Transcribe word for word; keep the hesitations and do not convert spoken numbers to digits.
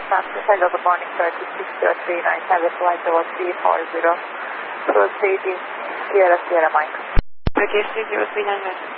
Hello, good morning, sir. This is six zero three nine, have a flight over three four zero. Proceed in Sierra Sierra Mike. Okay, three zero three nine.